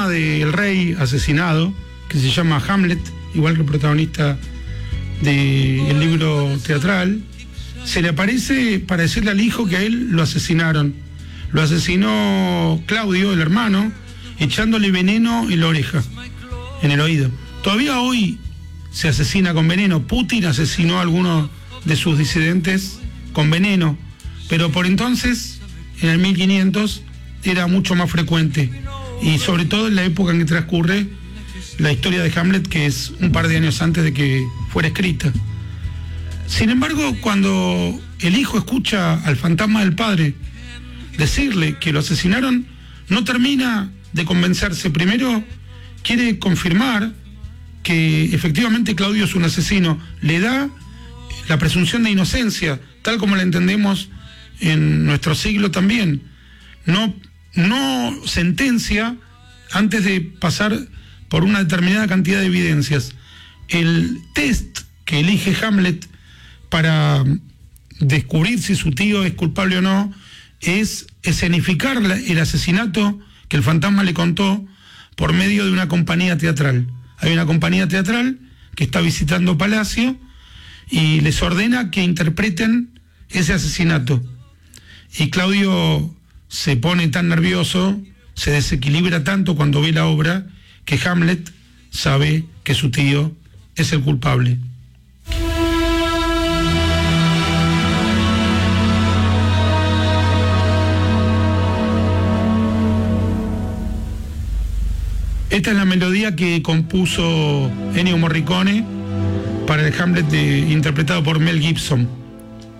fantasma del rey asesinado, que se llama Hamlet, igual que el protagonista del libro teatral, se le aparece para decirle al hijo que a él lo asesinaron. Lo asesinó Claudio, el hermano, echándole veneno en la oreja, en el oído. Todavía hoy se asesina con veneno. Putin asesinó a algunos de sus disidentes con veneno, pero por entonces, en el 1500, era mucho más frecuente, y sobre todo en la época en que transcurre la historia de Hamlet, que es un par de años antes de que fuera escrita. Sin embargo, cuando el hijo escucha al fantasma del padre decirle que lo asesinaron, no termina de convencerse. Primero quiere confirmar que efectivamente Claudio es un asesino, le da la presunción de inocencia, tal como la entendemos en nuestro siglo también. No sentencia antes de pasar por una determinada cantidad de evidencias. El test que elige Hamlet para descubrir si su tío es culpable o no es escenificar el asesinato que el fantasma le contó por medio de una compañía teatral. Hay una compañía teatral que está visitando Palacio y les ordena que interpreten ese asesinato. Y Claudio se pone tan nervioso, se desequilibra tanto cuando ve la obra, que Hamlet sabe que su tío es el culpable. Esta es la melodía que compuso Ennio Morricone para el Hamlet interpretado por Mel Gibson.